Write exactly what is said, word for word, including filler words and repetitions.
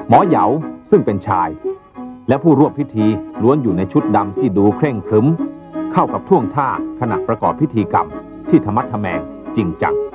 หมอเหยาซึ่งเป็นชายและผู้ร่วมพิธีล้วนอยู่ในชุดดำที่ดูเคร่งครึ้มเข้ากับท่วงท่าขณะประกอบพิธีกรรมที่ธรรมะทแมงจริงจัง